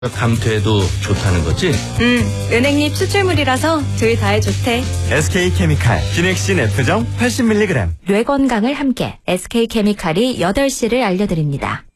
감퇴도 좋다는 거지? 은행잎 추출물이라서 둘 다에 좋대. SK케미칼 기넥신 F정 80mg. 뇌 건강을 함께 SK케미칼이 8시를 알려드립니다.